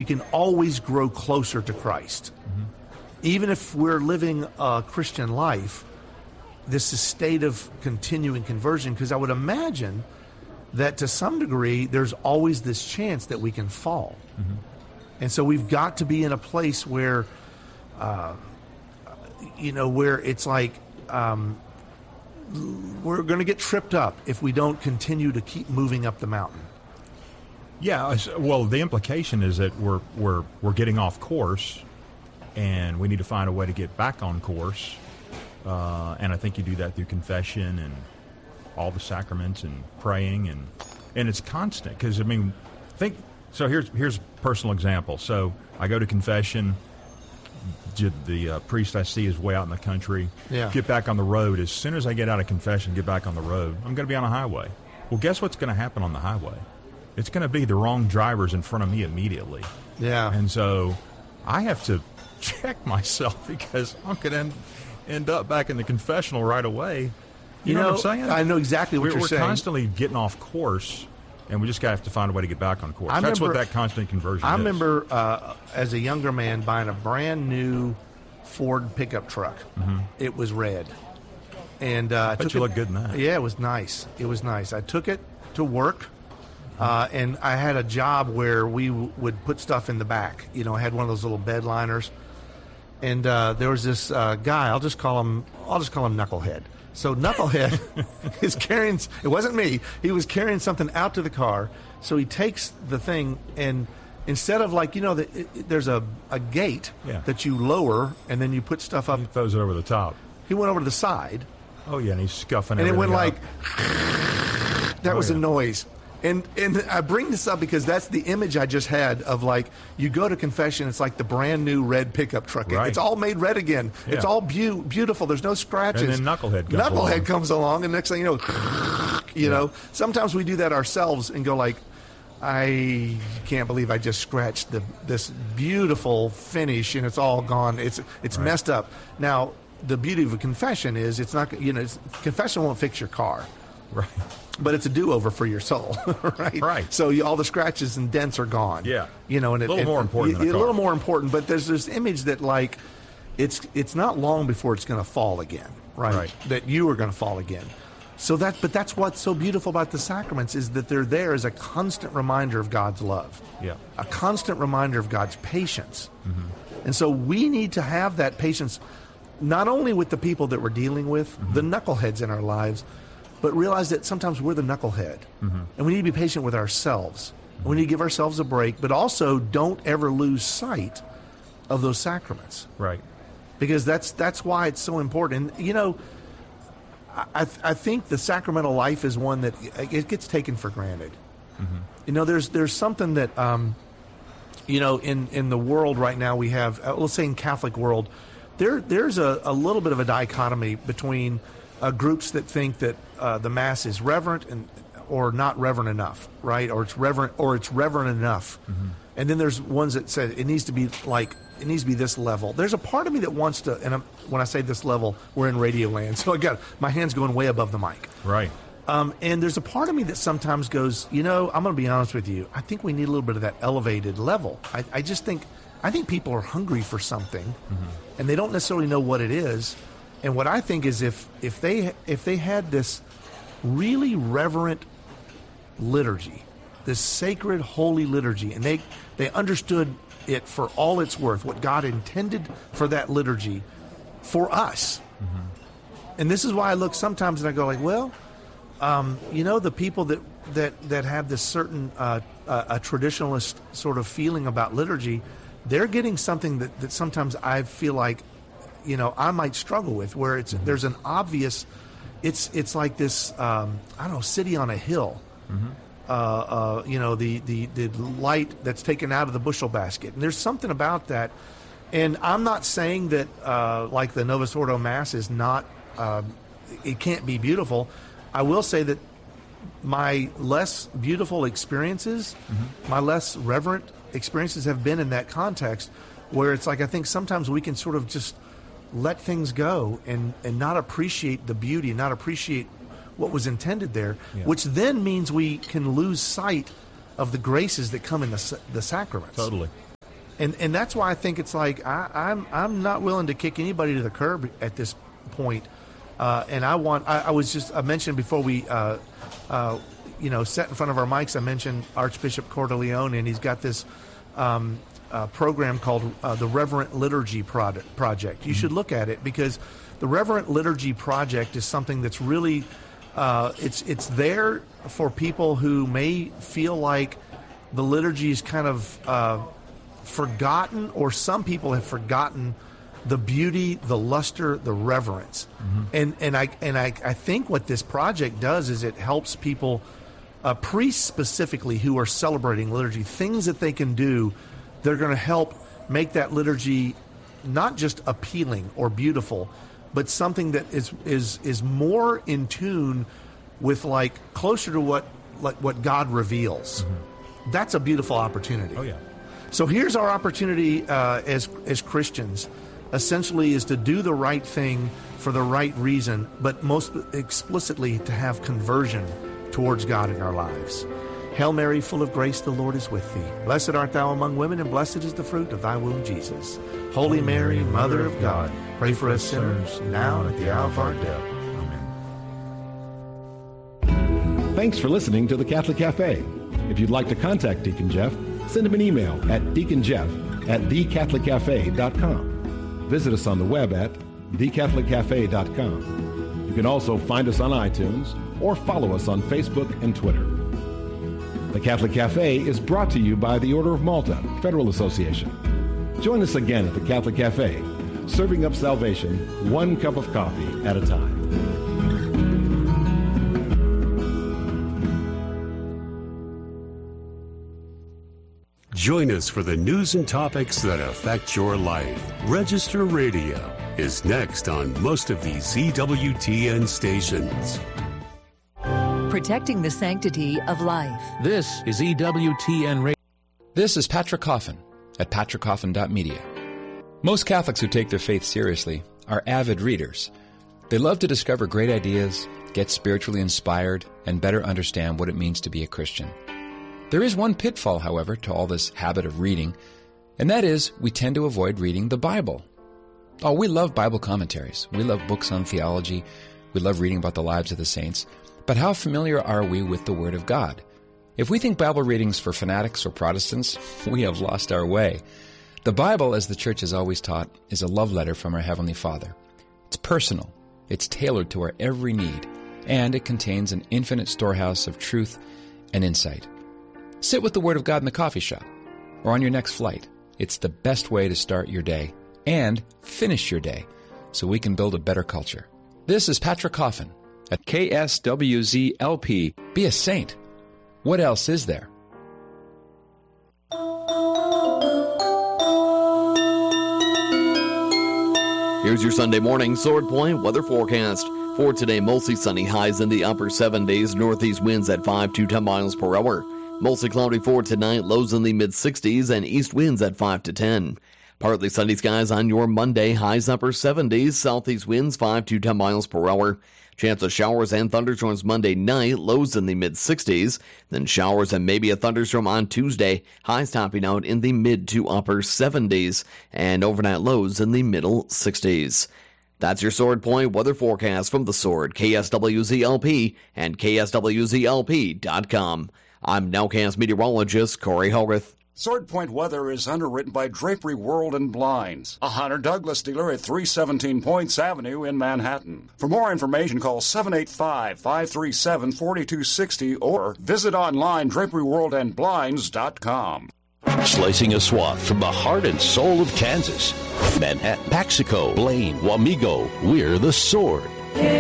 you can always grow closer to Christ. Even if we're living a Christian life, this is state of continuing conversion, because I would imagine that to some degree there's always this chance that we can fall. And so we've got to be in a place where, where it's like we're going to get tripped up if we don't continue to keep moving up the mountain. Yeah, well, the implication is that we're getting off course, and we need to find a way to get back on course. And I think you do that through confession and all the sacraments and praying, and it's constant. Because here's a personal example. So I go to confession. The priest I see is way out in the country. Yeah. Get back on the road. As soon as I get out of confession, get back on the road, I'm going to be on a highway. Well, guess what's going to happen on the highway? It's going to be the wrong drivers in front of me immediately. Yeah. And so I have to check myself, because I'm going to end up back in the confessional right away. You know what I'm saying? I know exactly what you're saying. We're constantly getting off course, and we just have to find a way to get back on course. That's what that constant conversion is. I remember as a younger man buying a brand new Ford pickup truck. It was red. And I bet you look good in that. Yeah, it was nice. It was nice. I took it to work. And I had a job where we would put stuff in the back. I had one of those little bed liners. And there was this guy. I'll just call him Knucklehead. So Knucklehead is carrying. It wasn't me. He was carrying something out to the car. So he takes the thing, and instead of there's a gate that you lower, and then you put stuff up. He throws it over the top. He went over to the side. Oh yeah, and he's scuffing. And it went up. like that was a noise. And I bring this up because that's the image I just had of, like, you go to confession, it's like the brand new red pickup truck. Right. It's all made red again. Yeah. It's all beautiful. There's no scratches. And then Knucklehead comes along, and next thing you know, sometimes we do that ourselves and go like, I can't believe I just scratched this beautiful finish, and it's all gone. It's right. Messed up. Now, the beauty of a confession is it's not, confession won't fix your car. Right. But it's a do-over for your soul, right? Right. So all the scratches and dents are gone. Yeah. And a little more important than a car. A little more important, but there's this image that, like, it's not long before it's going to fall again, right? That you are going to fall again. So that's what's so beautiful about the sacraments, is that they're there as a constant reminder of God's love. Yeah. A constant reminder of God's patience. And so we need to have that patience, not only with the people that we're dealing with, the knuckleheads in our lives, but realize that sometimes we're the knucklehead. And we need to be patient with ourselves. We need to give ourselves a break, but also don't ever lose sight of those sacraments. Right. Because that's why it's so important. And, I think the sacramental life is one that it gets taken for granted. There's something that, in the world right now we have, let's say in Catholic world, there's a little bit of a dichotomy between groups that think that the Mass is reverent or not reverent enough, right? Or it's reverent enough. And then there's ones that say it needs to be this level. There's a part of me that wants to, and when I say this level, we're in radio land, so I got my hands going way above the mic. Right. And there's a part of me that sometimes goes, I'm going to be honest with you. I think we need a little bit of that elevated level. I think people are hungry for something, and they don't necessarily know what it is. And what I think is if they had this really reverent liturgy, this sacred holy liturgy, and they understood it for all it's worth, what God intended for that liturgy for us. And this is why I look sometimes and I go like, well, the people that have this certain a traditionalist sort of feeling about liturgy, they're getting something that sometimes I feel like, I might struggle with, where there's an obvious, it's like this, city on a hill. The light that's taken out of the bushel basket. And there's something about that. And I'm not saying that, like the Novus Ordo Mass is not, it can't be beautiful. I will say that my less beautiful experiences, my less reverent experiences have been in that context, where it's like, I think sometimes we can sort of just let things go and not appreciate the beauty, not appreciate what was intended there, which then means we can lose sight of the graces that come in the sacraments. Totally. And that's why I think it's like I'm not willing to kick anybody to the curb at this point. And I mentioned before we sat in front of our mics, I mentioned Archbishop Cordileone, and he's got this program called the Reverent Liturgy Project. You should look at it, because the Reverent Liturgy Project is something that's really it's there for people who may feel like the liturgy is kind of forgotten, or some people have forgotten the beauty, the luster, the reverence. And I think what this project does is it helps people, priests specifically who are celebrating liturgy, things that they can do. They're going to help make that liturgy not just appealing or beautiful, but something that is more in tune with, like, closer to what God reveals. That's a beautiful opportunity. Oh yeah. So here's our opportunity as Christians, essentially, is to do the right thing for the right reason, but most explicitly to have conversion towards God in our lives. Hail Mary, full of grace, the Lord is with thee. Blessed art thou among women, and blessed is the fruit of thy womb, Jesus. Holy Mary, Mother of God, pray for us sinners, now and at the hour of our death. Amen. Thanks for listening to The Catholic Cafe. If you'd like to contact Deacon Jeff, send him an email at deaconjeff@thecatholiccafe.com. Visit us on the web at thecatholiccafe.com. You can also find us on iTunes or follow us on Facebook and Twitter. The Catholic Cafe is brought to you by the Order of Malta Federal Association. Join us again at the Catholic Cafe, serving up salvation one cup of coffee at a time. Join us for the news and topics that affect your life. Register Radio is next on most of these EWTN stations. Protecting the sanctity of life. This is EWTN Radio. This is Patrick Coffin at patrickcoffin.media. Most Catholics who take their faith seriously are avid readers. They love to discover great ideas, get spiritually inspired, and better understand what it means to be a Christian. There is one pitfall, however, to all this habit of reading, and that is we tend to avoid reading the Bible. Oh, we love Bible commentaries. We love books on theology. We love reading about the lives of the saints. But how familiar are we with the Word of God? If we think Bible reading's for fanatics or Protestants, we have lost our way. The Bible, as the Church has always taught, is a love letter from our Heavenly Father. It's personal, it's tailored to our every need, and it contains an infinite storehouse of truth and insight. Sit with the Word of God in the coffee shop or on your next flight. It's the best way to start your day and finish your day so we can build a better culture. This is Patrick Coffin at KSWZLP. Be a saint. What else is there? Here's your Sunday morning Sword Point weather forecast. For today, mostly sunny, highs in the upper 70s, northeast winds at 5 to 10 miles per hour. Mostly cloudy for tonight, lows in the mid-60s, and east winds at 5 to 10. Partly sunny skies on your Monday, highs upper 70s, southeast winds 5 to 10 miles per hour. Chance of showers and thunderstorms Monday night, lows in the mid-60s. Then showers and maybe a thunderstorm on Tuesday, highs topping out in the mid to upper 70s, and overnight lows in the middle 60s. That's your Sword Point weather forecast from The Sword, KSWZLP, and KSWZLP.com. I'm Nowcast meteorologist Corey Hogarth. Sword Point weather is underwritten by Drapery World and Blinds, a Hunter Douglas dealer at 317 Points Avenue in Manhattan. For more information, call 785-537-4260 or visit online draperyworldandblinds.com. Slicing a swath from the heart and soul of Kansas. Manhattan, Paxico, Blaine, Wamego, we're The Sword.